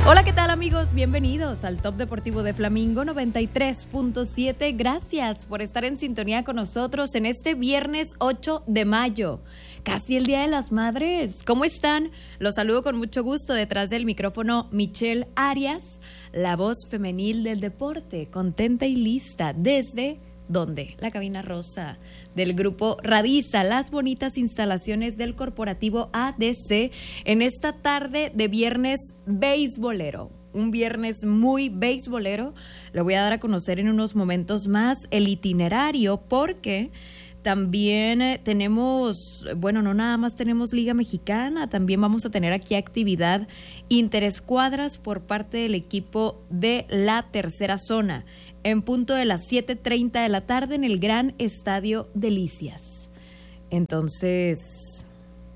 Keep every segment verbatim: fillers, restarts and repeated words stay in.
Hola, ¿qué tal, amigos? Bienvenidos al Top Deportivo de Flamingo noventa y tres punto siete. Gracias por estar en sintonía con nosotros en este viernes ocho de mayo, casi el Día de las Madres. ¿Cómo están? Los saludo con mucho gusto. Detrás del micrófono, Michelle Arias, la voz femenil del deporte, contenta y lista desde... ¿Dónde? La cabina rosa del grupo Radiza, las bonitas instalaciones del corporativo A D C en esta tarde de viernes beisbolero. Un viernes muy beisbolero. Le voy a dar a conocer en unos momentos más el itinerario porque también eh, tenemos, bueno, no nada más tenemos Liga Mexicana, también vamos a tener aquí actividad interescuadras por parte del equipo de la tercera zona, en punto de las siete treinta de la tarde en el Gran Estadio Delicias. Entonces,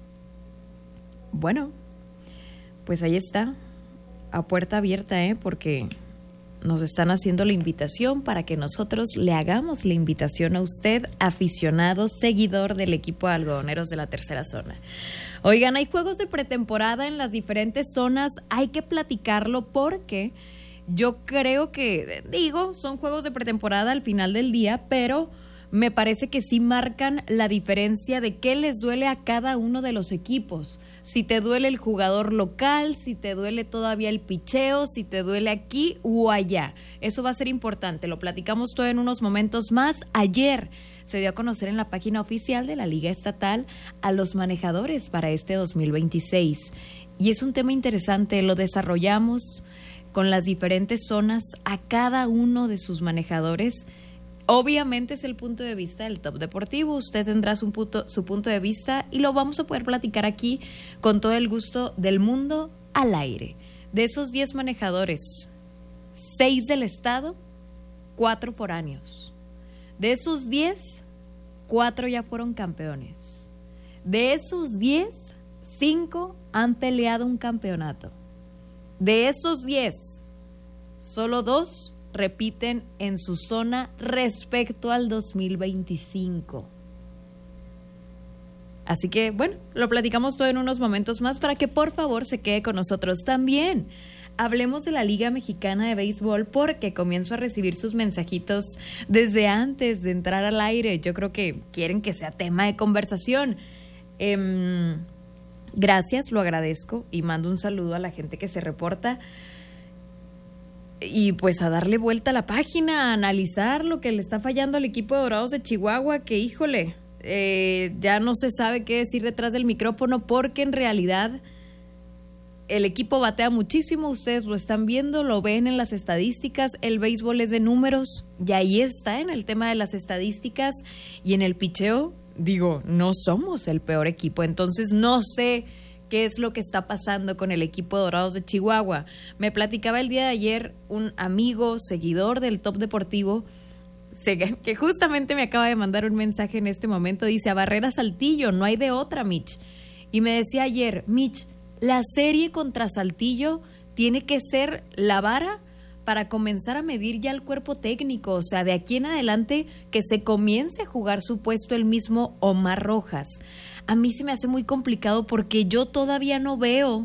bueno, pues ahí está, a puerta abierta, ¿eh? Porque nos están haciendo la invitación para que nosotros le hagamos la invitación a usted, aficionado, seguidor del equipo de algodoneros de la tercera zona. Oigan, hay juegos de pretemporada en las diferentes zonas, hay que platicarlo porque... Yo creo que, digo, son juegos de pretemporada al final del día, pero me parece que sí marcan la diferencia de qué les duele a cada uno de los equipos. Si te duele el jugador local, si te duele todavía el picheo, si te duele aquí o allá. Eso va a ser importante, lo platicamos todo en unos momentos más. Ayer se dio a conocer en la página oficial de la Liga Estatal a los manejadores para este dos mil veintiséis. Y es un tema interesante, lo desarrollamos con las diferentes zonas a cada uno de sus manejadores. Obviamente es el punto de vista del Top Deportivo, usted tendrá su punto, su punto de vista y lo vamos a poder platicar aquí con todo el gusto del mundo al aire. De esos diez manejadores, seis del estado, cuatro foráneos. De esos diez, cuatro ya fueron campeones. De esos diez, cinco han peleado un campeonato. De esos diez, solo dos repiten en su zona respecto al dos mil veinticinco. Así que, bueno, lo platicamos todo en unos momentos más para que por favor se quede con nosotros también. Hablemos de la Liga Mexicana de Béisbol porque comienzo a recibir sus mensajitos desde antes de entrar al aire. Yo creo que quieren que sea tema de conversación. Eh, Gracias, lo agradezco y mando un saludo a la gente que se reporta y pues a darle vuelta a la página, a analizar lo que le está fallando al equipo de Dorados de Chihuahua, que híjole, eh, ya no se sabe qué decir detrás del micrófono porque en realidad el equipo batea muchísimo, ustedes lo están viendo, lo ven en las estadísticas, el béisbol es de números y ahí está en el tema de las estadísticas y en el picheo. Digo, no somos el peor equipo, entonces no sé qué es lo que está pasando con el equipo de Dorados de Chihuahua. Me platicaba el día de ayer un amigo, seguidor del Top Deportivo, que justamente me acaba de mandar un mensaje en este momento, dice, a Barrera Saltillo, no hay de otra, Mitch. Y me decía ayer, Mitch, la serie contra Saltillo tiene que ser la vara para comenzar a medir ya el cuerpo técnico, o sea, de aquí en adelante que se comience a jugar su puesto el mismo Omar Rojas. A mí se me hace muy complicado porque yo todavía no veo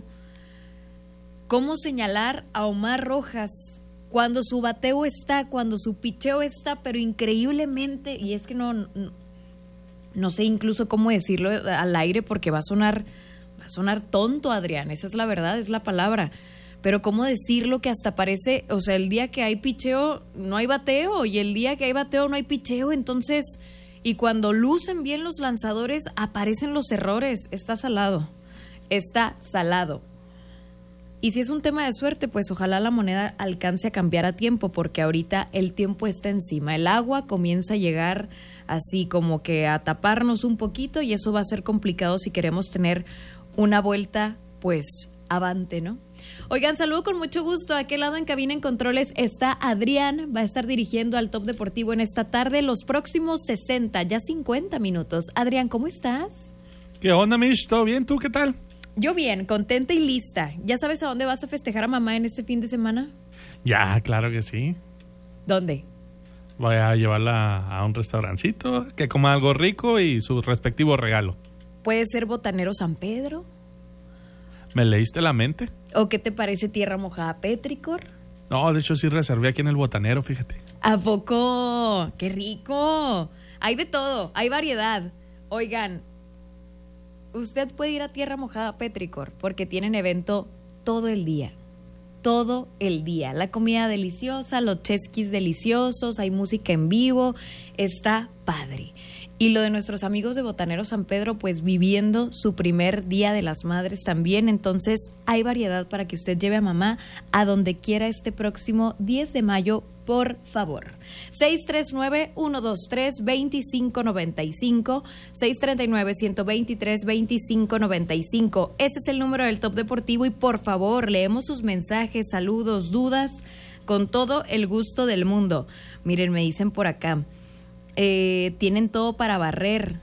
cómo señalar a Omar Rojas cuando su bateo está, cuando su picheo está, pero increíblemente, y es que no, no, no sé incluso cómo decirlo al aire porque va a sonar, va a sonar tonto, Adrián, esa es la verdad, es la palabra. Pero cómo decirlo que hasta parece, o sea, el día que hay picheo no hay bateo y el día que hay bateo no hay picheo, entonces, y cuando lucen bien los lanzadores aparecen los errores, está salado, está salado. Y si es un tema de suerte, pues ojalá la moneda alcance a cambiar a tiempo, porque ahorita el tiempo está encima, el agua comienza a llegar así como que a taparnos un poquito y eso va a ser complicado si queremos tener una vuelta, pues, avante, ¿no? Oigan, saludo con mucho gusto. A aquel lado en cabina en controles está Adrián, va a estar dirigiendo al Top Deportivo en esta tarde los próximos sesenta, ya cincuenta minutos. Adrián, ¿cómo estás? ¿Qué onda, Mish? ¿Todo bien? ¿Tú qué tal? Yo bien, contenta y lista. ¿Ya sabes a dónde vas a festejar a mamá en este fin de semana? Ya, claro que sí. ¿Dónde? Voy a llevarla a un restaurancito que coma algo rico y su respectivo regalo. ¿Puede ser Botanero San Pedro? ¿Me leíste la mente? ¿O qué te parece tierra mojada Petricor? No, de hecho sí reservé aquí en el Botanero, fíjate. ¿A poco? ¡Qué rico! Hay de todo, hay variedad. Oigan, usted puede ir a tierra mojada Petricor porque tienen evento todo el día. Todo el día. La comida deliciosa, los chesquis deliciosos, hay música en vivo, está padre. Y lo de nuestros amigos de Botanero San Pedro, pues viviendo su primer Día de las Madres también. Entonces hay variedad para que usted lleve a mamá a donde quiera este próximo diez de mayo, por favor. seis tres nueve, uno dos tres, dos cinco nueve cinco, seis tres nueve, uno dos tres, dos cinco nueve cinco. Ese es el número del Top Deportivo y por favor, leemos sus mensajes, saludos, dudas, con todo el gusto del mundo. Miren, me dicen por acá, eh, tienen todo para barrer.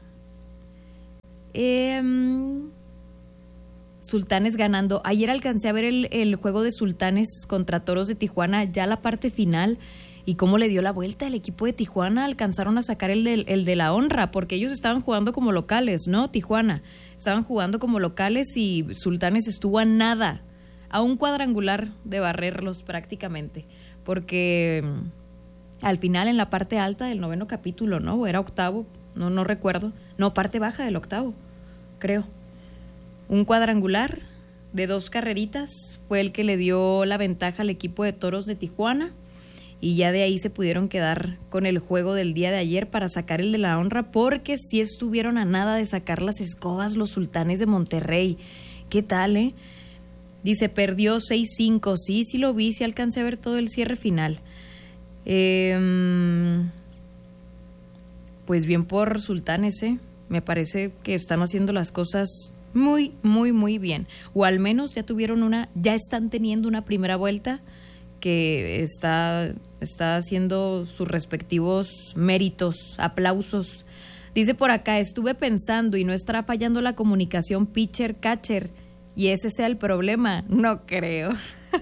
Eh, Sultanes ganando. Ayer alcancé a ver el, el juego de Sultanes contra Toros de Tijuana, ya la parte final, y cómo le dio la vuelta el equipo de Tijuana. Alcanzaron a sacar el de, el de la honra, porque ellos estaban jugando como locales, ¿no? Tijuana. Estaban jugando como locales y Sultanes estuvo a nada, a un cuadrangular de barrerlos prácticamente, porque al final en la parte alta del noveno capítulo, ¿no? O era octavo, no, no recuerdo. No, parte baja del octavo, creo. Un cuadrangular de dos carreritas fue el que le dio la ventaja al equipo de Toros de Tijuana y ya de ahí se pudieron quedar con el juego del día de ayer para sacar el de la honra, porque sí estuvieron a nada de sacar las escobas los Sultanes de Monterrey. ¿Qué tal, eh? Dice, perdió seis cinco. Sí, sí lo vi, sí alcancé a ver todo el cierre final. Eh, pues bien por Sultanes, ¿eh? Me parece que están haciendo las cosas muy, muy, muy bien. O al menos ya tuvieron una, ya están teniendo una primera vuelta que está, está haciendo sus respectivos méritos, aplausos. Dice por acá, estuve pensando y no estará fallando la comunicación pitcher-catcher y ese sea el problema. No creo.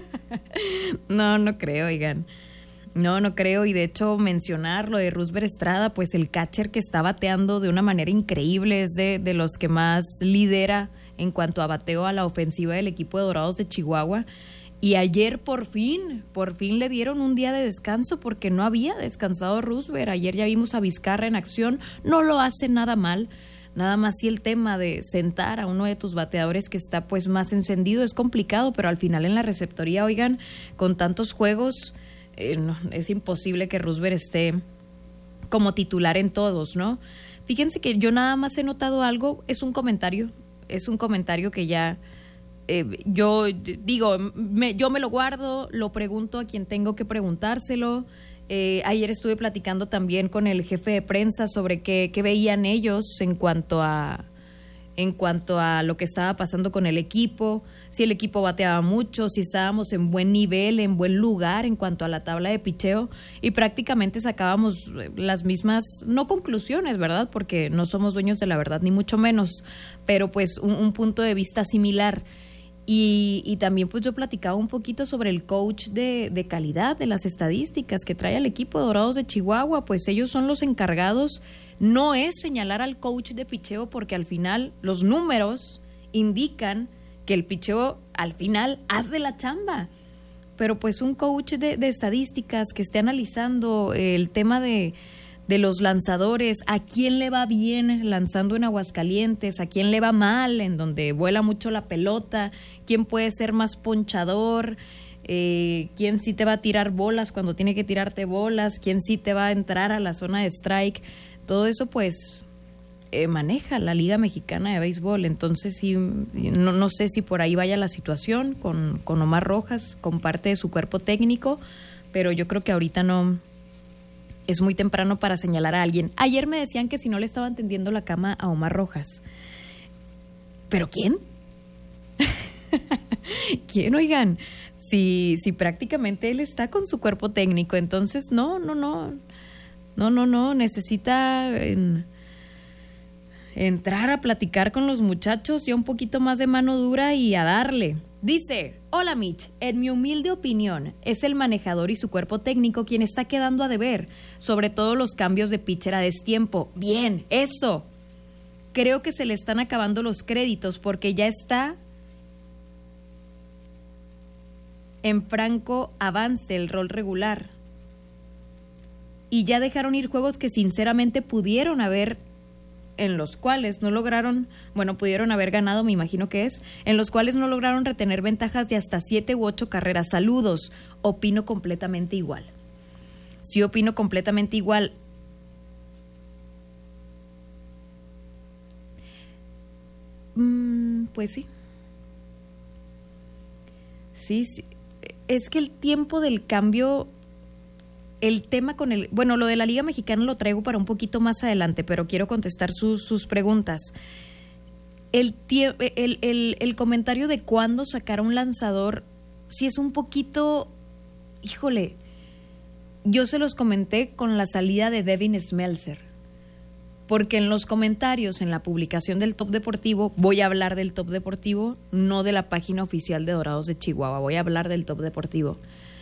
no, no creo, oigan. No, no creo, y de hecho mencionar lo de Rusber Estrada, pues el catcher que está bateando de una manera increíble, es de, de los que más lidera en cuanto a bateo a la ofensiva del equipo de Dorados de Chihuahua, y ayer por fin, por fin le dieron un día de descanso porque no había descansado Rusber. Ayer ya vimos a Vizcarra en acción, no lo hace nada mal, nada más si el tema de sentar a uno de tus bateadores que está pues más encendido es complicado, pero al final en la receptoría, oigan, con tantos juegos, Eh, no, es imposible que Rusber esté como titular en todos, ¿no? Fíjense que yo nada más he notado algo, es un comentario, es un comentario que ya eh, yo digo, me, yo me lo guardo, lo pregunto a quien tengo que preguntárselo. Eh, ayer estuve platicando también con el jefe de prensa sobre qué, qué veían ellos en cuanto a en cuanto a lo que estaba pasando con el equipo, si el equipo bateaba mucho, si estábamos en buen nivel, en buen lugar en cuanto a la tabla de picheo, y prácticamente sacábamos las mismas, no conclusiones, ¿verdad? Porque no somos dueños de la verdad, ni mucho menos, pero pues un, un punto de vista similar. Y, y también pues yo platicaba un poquito sobre el coach de, de calidad de las estadísticas que trae al equipo de Dorados de Chihuahua, pues ellos son los encargados. No es señalar al coach de picheo porque al final los números indican que el picheo al final hace la chamba, pero pues un coach de, de estadísticas que esté analizando el tema de, de los lanzadores, a quién le va bien lanzando en Aguascalientes, a quién le va mal en donde vuela mucho la pelota, quién puede ser más ponchador, eh, quién sí te va a tirar bolas cuando tiene que tirarte bolas, quién sí te va a entrar a la zona de strike. Todo eso pues eh, maneja la Liga Mexicana de Béisbol, entonces sí, no, no sé si por ahí vaya la situación con, con Omar Rojas, con parte de su cuerpo técnico, pero yo creo que ahorita no, es muy temprano para señalar a alguien. Ayer me decían que si no le estaban tendiendo la cama a Omar Rojas. ¿Pero quién? ¿Quién, oigan? Si, si prácticamente él está con su cuerpo técnico, entonces no, no, no... No, no, no, necesita en, entrar a platicar con los muchachos y un poquito más de mano dura y a darle. Dice, hola Mitch, en mi humilde opinión, es el manejador y su cuerpo técnico quien está quedando a deber, sobre todo los cambios de pitcher a destiempo. Bien, eso. Creo que se le están acabando los créditos porque ya está en franco avance el rol regular. Y ya dejaron ir juegos que sinceramente pudieron haber, en los cuales no lograron, bueno, pudieron haber ganado, me imagino que es, en los cuales no lograron retener ventajas de hasta siete u ocho carreras. Saludos, opino completamente igual. Sí, opino completamente igual. Mm, pues sí. Sí, sí. Es que el tiempo del cambio, el tema con el... Bueno, lo de la Liga Mexicana lo traigo para un poquito más adelante, pero quiero contestar sus, sus preguntas. El, tie, el, el, el comentario de cuándo sacar un lanzador, sí es un poquito... Híjole, yo se los comenté con la salida de Devin Smeltzer, porque en los comentarios, en la publicación del Top Deportivo, voy a hablar del Top Deportivo, no de la página oficial de Dorados de Chihuahua, voy a hablar del Top Deportivo.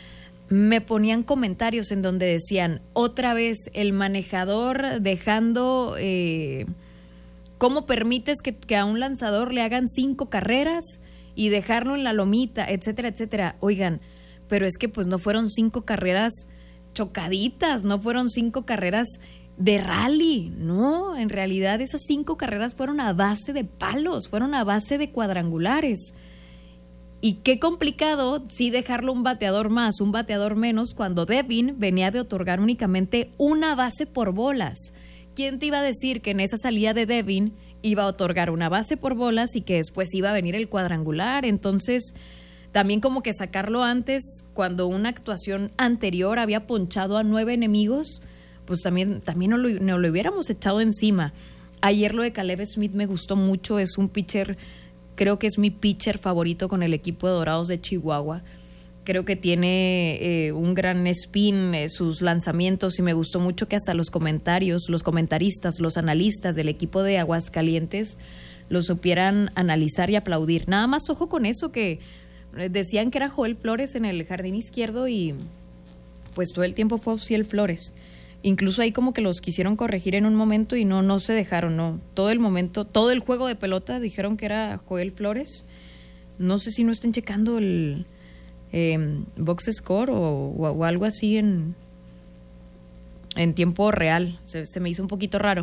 Me ponían comentarios en donde decían, otra vez el manejador dejando, eh, ¿cómo permites que, que a un lanzador le hagan cinco carreras y dejarlo en la lomita, etcétera, etcétera? Oigan, pero es que pues no fueron cinco carreras chocaditas, no fueron cinco carreras de rally, no, en realidad esas cinco carreras fueron a base de palos, fueron a base de cuadrangulares. Y qué complicado sí dejarlo un bateador más, un bateador menos, cuando Devin venía de otorgar únicamente una base por bolas. ¿Quién te iba a decir que en esa salida de Devin iba a otorgar una base por bolas y que después iba a venir el cuadrangular? Entonces, también como que sacarlo antes, cuando una actuación anterior había ponchado a nueve enemigos, pues también, también nos lo, nos lo hubiéramos echado encima. Ayer lo de Caleb Smith me gustó mucho, es un pitcher, creo que es mi pitcher favorito con el equipo de Dorados de Chihuahua. Creo que tiene eh, un gran spin, eh, sus lanzamientos, y me gustó mucho que hasta los comentarios, los comentaristas, los analistas del equipo de Aguascalientes lo supieran analizar y aplaudir. Nada más ojo con eso, que decían que era Joel Flores en el jardín izquierdo y pues todo el tiempo fue Ociel Flores. Incluso ahí como que los quisieron corregir en un momento y no, no se dejaron, no. Todo el momento, todo el juego de pelota dijeron que era Joel Flores. No sé si no estén checando el eh, box score o, o, o algo así en, en tiempo real. Se, se me hizo un poquito raro.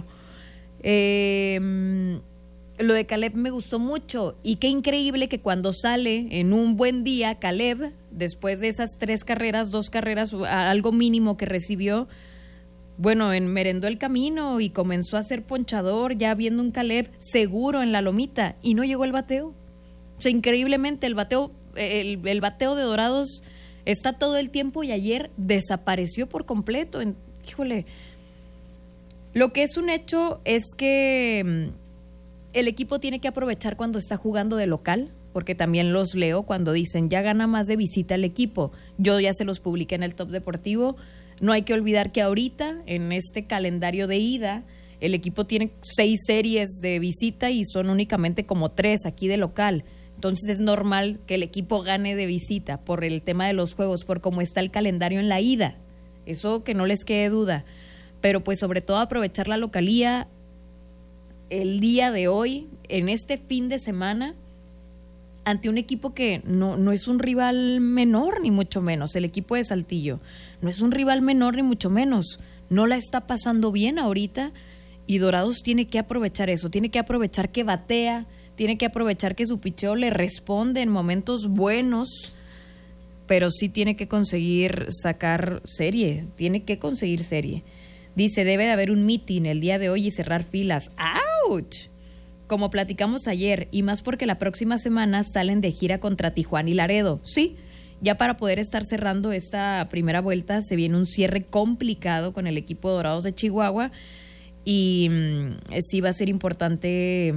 Eh, lo de Caleb me gustó mucho, y qué increíble que cuando sale en un buen día Caleb, después de esas tres carreras, dos carreras, algo mínimo que recibió, bueno, enmerendó el camino y comenzó a ser ponchador, ya viendo un Caleb seguro en la lomita, y no llegó el bateo. O sea, increíblemente el bateo, el, el bateo de Dorados está todo el tiempo, y ayer desapareció por completo. En, híjole, lo que es un hecho es que el equipo tiene que aprovechar cuando está jugando de local, porque también los leo cuando dicen, ya gana más de visita el equipo. Yo ya se los publiqué en el Top Deportivo. No hay que olvidar que ahorita, en este calendario de ida, el equipo tiene seis series de visita y son únicamente como tres aquí de local. Entonces es normal que el equipo gane de visita por el tema de los juegos, por cómo está el calendario en la ida. Eso que no les quede duda. Pero pues sobre todo aprovechar la localía el día de hoy, en este fin de semana, ante un equipo que no, no es un rival menor, ni mucho menos. El equipo de Saltillo no es un rival menor, ni mucho menos. No la está pasando bien ahorita, y Dorados tiene que aprovechar eso. Tiene que aprovechar que batea, tiene que aprovechar que su picheo le responde en momentos buenos, pero sí tiene que conseguir sacar serie. Tiene que conseguir serie. Dice, debe de haber un meeting el día de hoy y cerrar filas. ¡Auch! Como platicamos ayer, y más porque la próxima semana salen de gira contra Tijuana y Laredo. Sí, ya para poder estar cerrando esta primera vuelta se viene un cierre complicado con el equipo de Dorados de Chihuahua, y mmm, sí va a ser importante,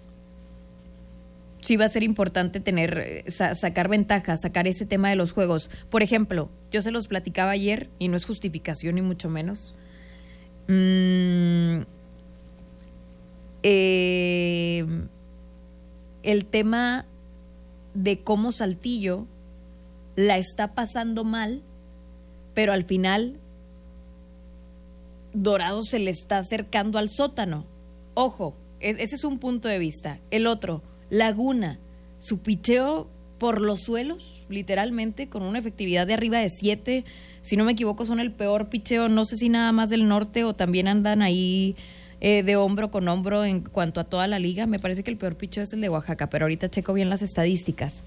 sí va a ser importante tener, sa- sacar ventaja, sacar ese tema de los juegos. Por ejemplo, yo se los platicaba ayer, y no es justificación ni mucho menos. Mm, eh, el tema de cómo Saltillo la está pasando mal, pero al final Dorado se le está acercando al sótano. Ojo, es, ese es un punto de vista. El otro, Laguna, su picheo por los suelos, literalmente, con una efectividad de arriba de siete. Si no me equivoco, son el peor picheo, no sé si nada más del norte o también andan ahí eh, de hombro con hombro en cuanto a toda la liga. Me parece que el peor picheo es el de Oaxaca, pero ahorita checo bien las estadísticas.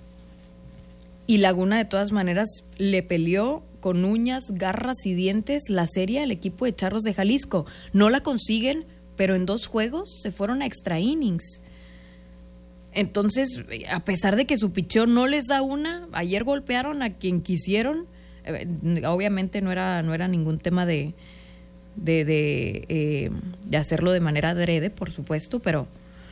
Y Laguna, de todas maneras, le peleó con uñas, garras y dientes la serie al equipo de Charros de Jalisco. No la consiguen, pero en dos juegos se fueron a extra innings. Entonces, a pesar de que su picheo no les da una, ayer golpearon a quien quisieron. Eh, obviamente no era no era ningún tema de de de, eh, de hacerlo de manera adrede, por supuesto, pero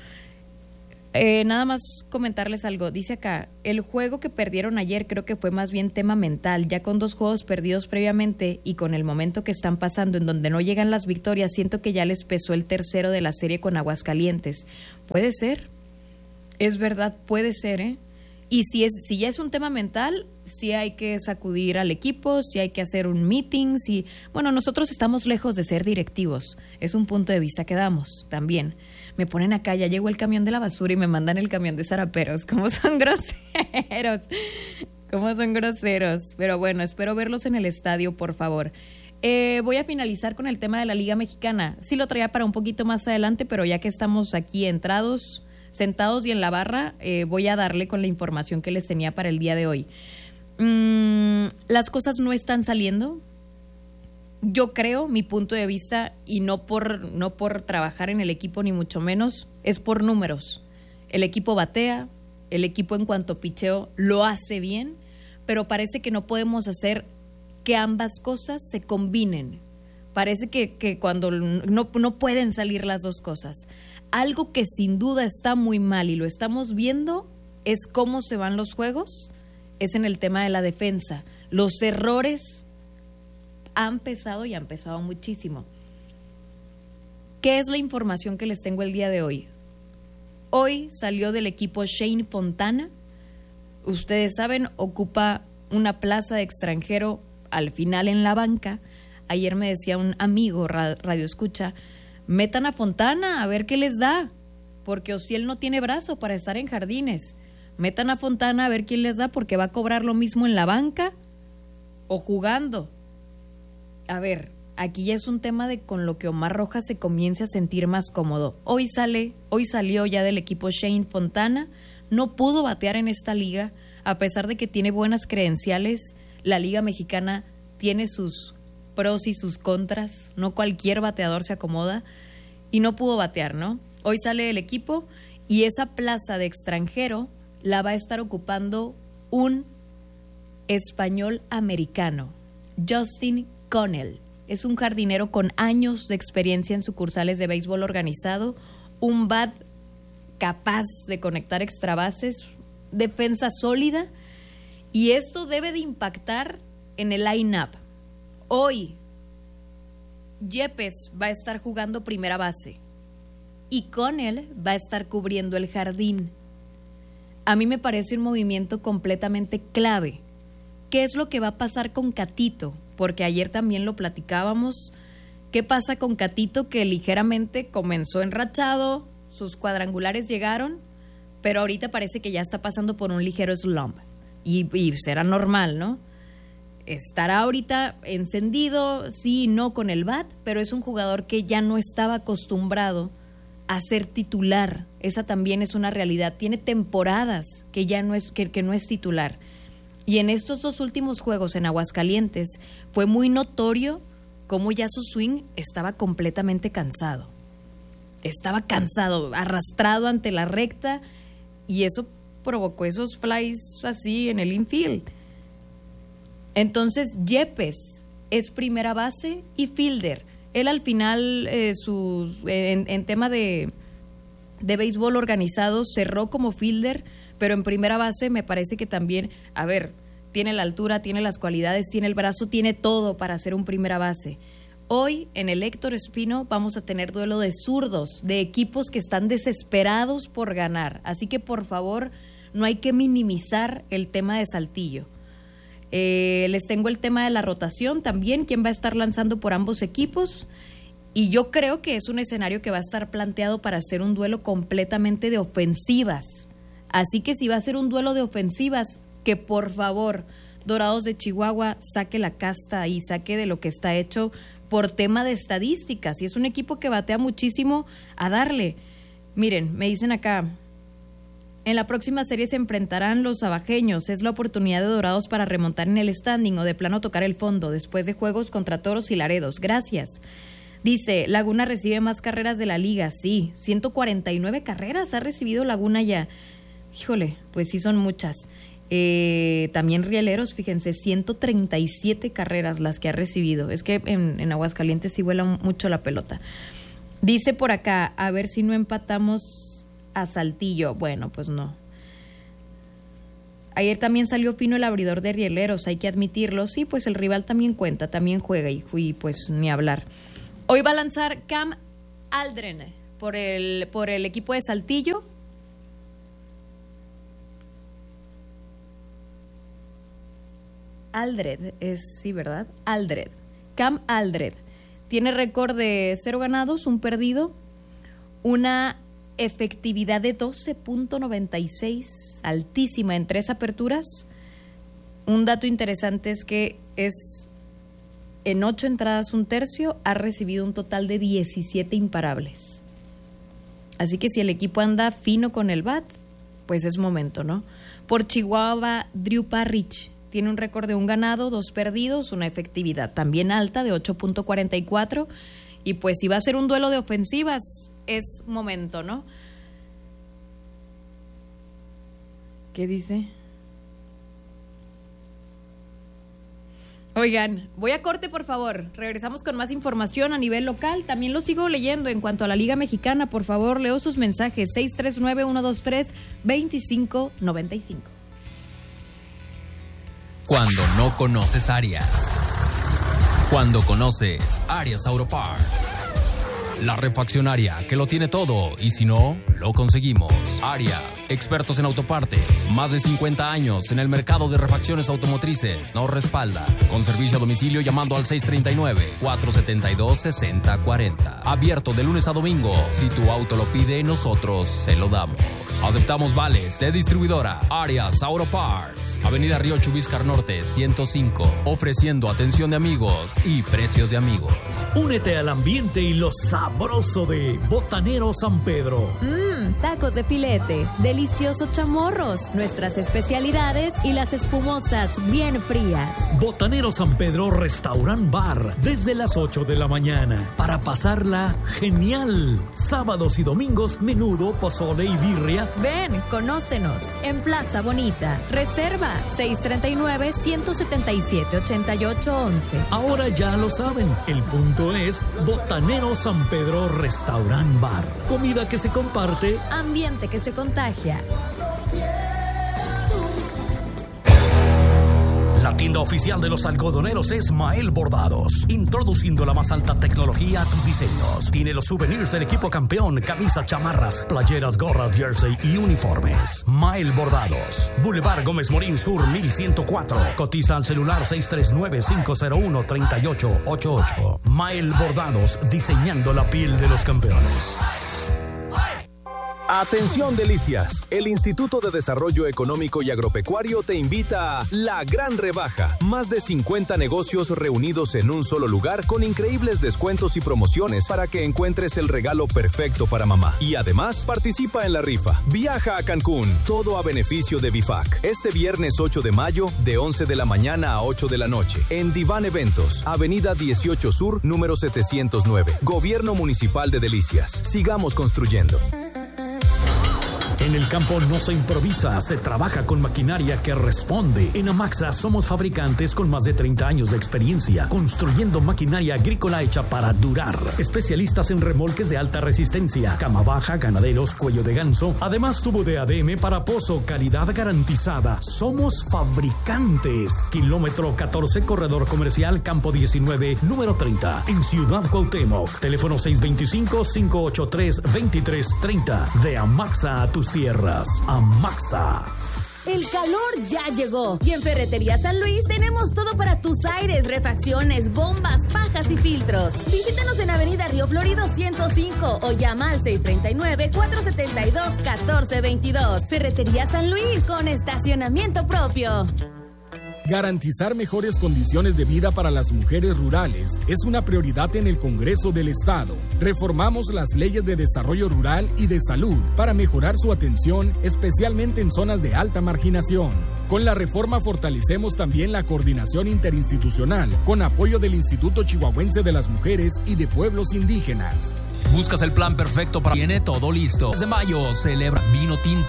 eh, nada más comentarles algo. Dice acá, el juego que perdieron ayer creo que fue más bien tema mental, ya con dos juegos perdidos previamente y con el momento que están pasando en donde no llegan las victorias, siento que ya les pesó el tercero de la serie con Aguascalientes. Puede ser, es verdad, puede ser, ¿eh? Y si es si ya es un tema mental, sí hay que sacudir al equipo, sí hay que hacer un meeting, sí. Bueno, nosotros estamos lejos de ser directivos, es un punto de vista que damos también. Me ponen acá, ya llegó el camión de la basura y me mandan el camión de zaraperos. ¿Cómo son groseros? ¿Cómo son groseros? Pero bueno, espero verlos en el estadio, por favor. Eh, voy a finalizar con el tema de la Liga Mexicana. Sí lo traía para un poquito más adelante, pero ya que estamos aquí entrados, sentados y en la barra, eh, voy a darle con la información que les tenía para el día de hoy. Mm, las cosas no están saliendo. Yo creo, mi punto de vista, y no por, no por trabajar en el equipo ni mucho menos, es por números. El equipo batea, el equipo en cuanto a picheo lo hace bien, pero parece que no podemos hacer que ambas cosas se combinen. Parece que, que cuando no, no pueden salir las dos cosas. Algo que sin duda está muy mal y lo estamos viendo es cómo se van los juegos, es en el tema de la defensa. Los errores han pesado y han pesado muchísimo. ¿Qué es la información que les tengo el día de hoy? Hoy salió del equipo Shane Fontana. Ustedes saben, ocupa una plaza de extranjero al final en la banca. Ayer me decía un amigo radio escucha, metan a Fontana a ver qué les da, porque Ociel no tiene brazo para estar en jardines. Metan a Fontana a ver quién les da, porque va a cobrar lo mismo en la banca o jugando. A ver, aquí ya es un tema de con lo que Omar Rojas se comience a sentir más cómodo. Hoy sale, hoy salió ya del equipo Shane Fontana, no pudo batear en esta liga, a pesar de que tiene buenas credenciales. La Liga Mexicana tiene sus pros y sus contras, no cualquier bateador se acomoda, y no pudo batear, ¿no? Hoy sale el equipo y esa plaza de extranjero la va a estar ocupando un español americano, Justin Connell. Es un jardinero con años de experiencia en sucursales de béisbol organizado, un bat capaz de conectar extra bases, defensa sólida, y esto debe de impactar en el line-up. Hoy, Yepes va a estar jugando primera base y Connell va a estar cubriendo el jardín. A mí me parece un movimiento completamente clave. ¿Qué es lo que va a pasar con Catito? Porque ayer también lo platicábamos. ¿Qué pasa con Catito, que ligeramente comenzó enrachado, sus cuadrangulares llegaron, pero ahorita parece que ya está pasando por un ligero slump? Y, y será normal, ¿no? Estará ahorita encendido, sí y no con el bat, pero es un jugador que ya no estaba acostumbrado a ser titular. Esa también es una realidad. Tiene temporadas que ya no es, que, que no es titular. Y en estos dos últimos juegos en Aguascalientes fue muy notorio cómo ya su swing estaba completamente cansado. Estaba cansado, arrastrado ante la recta, y eso provocó esos flies así en el infield. Entonces, Yepes es primera base y fielder. Él al final, eh, sus, eh, en, en tema de, de béisbol organizado, cerró como fielder, pero en primera base me parece que también, a ver, tiene la altura, tiene las cualidades, tiene el brazo, tiene todo para ser un primera base. Hoy, en el Héctor Espino, vamos a tener duelo de zurdos, de equipos que están desesperados por ganar. Así que, por favor, no hay que minimizar el tema de Saltillo. Eh, les tengo el tema de la rotación también, quién va a estar lanzando por ambos equipos, y yo creo que es un escenario que va a estar planteado para hacer un duelo completamente de ofensivas. Así que si va a ser un duelo de ofensivas, que por favor Dorados de Chihuahua saque la casta y saque de lo que está hecho por tema de estadísticas. Y es un equipo que batea muchísimo, a darle. Miren, me dicen acá, en la próxima serie se enfrentarán los abajeños. Es la oportunidad de Dorados para remontar en el standing o de plano tocar el fondo después de juegos contra Toros y Laredos. Gracias. Dice, Laguna recibe más carreras de la liga. Sí, ciento cuarenta y nueve carreras ha recibido Laguna ya. Híjole, pues sí son muchas. Eh, también Rieleros, fíjense, ciento treinta y siete carreras las que ha recibido. Es que en, en Aguascalientes sí vuela mucho la pelota. Dice por acá, a ver si no empatamos a Saltillo. Bueno, pues no. Ayer también salió fino el abridor de Rieleros, hay que admitirlo. Sí, pues el rival también cuenta, también juega y, y pues ni hablar. Hoy va a lanzar Cam Aldred por el, por el equipo de Saltillo. Aldred, es, sí, ¿verdad? Aldred. Cam Aldred. Tiene récord de cero ganados, un perdido, una efectividad de doce punto noventa y seis, altísima en tres aperturas. Un dato interesante es que es en ocho entradas un tercio, ha recibido un total de diecisiete imparables. Así que si el equipo anda fino con el bat, pues es momento, ¿no? Por Chihuahua, Drew Parrish tiene un récord de un ganado, dos perdidos, una efectividad también alta de ocho punto cuarenta y cuatro. Y pues si va a ser un duelo de ofensivas, es momento, ¿no? ¿Qué dice? Oigan, voy a corte, por favor. Regresamos con más información a nivel local. También lo sigo leyendo en cuanto a la Liga Mexicana. Por favor, leo sus mensajes. seis tres nueve, uno dos tres, dos cinco nueve cinco. Cuando no conoces Arias. Cuando conoces Arias Auto Parts. La refaccionaria que lo tiene todo y si no, lo conseguimos. Arias, expertos en autopartes, más de cincuenta años en el mercado de refacciones automotrices. Nos respalda con servicio a domicilio llamando al seis tres nueve, cuatro siete dos, seis cero cuatro cero. Abierto de lunes a domingo. Si tu auto lo pide, nosotros se lo damos. Aceptamos vales de distribuidora Arias Auto Parts. Avenida Río Chubíscar Norte ciento cinco. Ofreciendo atención de amigos y precios de amigos. Únete al ambiente y lo sabroso de Botanero San Pedro. Mmm, tacos de filete, deliciosos chamorros, nuestras especialidades y las espumosas bien frías. Botanero San Pedro Restaurant Bar, desde las ocho de la mañana, para pasarla genial. Sábados y domingos, menudo, pozole y birria. Ven, conócenos en Plaza Bonita. Reserva seis tres nueve, uno siete siete, ocho ocho uno uno. Ahora ya lo saben, el punto es Botanero San Pedro Restaurant Bar. Comida que se comparte, ambiente que se contagia. La tienda oficial de los algodoneros es Mael Bordados, introduciendo la más alta tecnología a tus diseños. Tiene los souvenirs del equipo campeón, camisas, chamarras, playeras, gorras, jersey y uniformes. Mael Bordados, Boulevard Gómez Morín Sur mil ciento cuatro. Cotiza al celular seis tres nueve, cinco cero uno, tres ocho ocho ocho. Mael Bordados, diseñando la piel de los campeones. Atención, Delicias. El Instituto de Desarrollo Económico y Agropecuario te invita a La Gran Rebaja. Más de cincuenta negocios reunidos en un solo lugar con increíbles descuentos y promociones para que encuentres el regalo perfecto para mamá. Y además, participa en la rifa. Viaja a Cancún, todo a beneficio de B I F A C. Este viernes ocho de mayo, de once de la mañana a ocho de la noche, en Diván Eventos, Avenida dieciocho Sur, número setecientos nueve. Gobierno Municipal de Delicias. Sigamos construyendo. En el campo no se improvisa, se trabaja con maquinaria que responde. En Amaxa somos fabricantes con más de treinta años de experiencia, construyendo maquinaria agrícola hecha para durar. Especialistas en remolques de alta resistencia, cama baja, ganaderos, cuello de ganso. Además, tubo de A D M para pozo, calidad garantizada. Somos fabricantes. Kilómetro catorce, corredor comercial, campo diecinueve, número treinta, en Ciudad Cuauhtémoc. Teléfono seis dos cinco, cinco ocho tres, dos tres tres cero. De Amaxa a tus tierras. Amaxa. El calor ya llegó y en Ferretería San Luis tenemos todo para tus aires, refacciones, bombas, pajas y filtros. Visítanos en Avenida Río Florido ciento cinco o llama al seis tres nueve, cuatro siete dos, uno cuatro dos dos. Ferretería San Luis con estacionamiento propio. Garantizar mejores condiciones de vida para las mujeres rurales es una prioridad en el Congreso del Estado. Reformamos las leyes de desarrollo rural y de salud para mejorar su atención, especialmente en zonas de alta marginación. Con la reforma fortalecemos también la coordinación interinstitucional con apoyo del Instituto Chihuahuense de las Mujeres y de Pueblos Indígenas. Buscas el plan perfecto para... Tiene todo listo. Desde mayo celebra vino tinto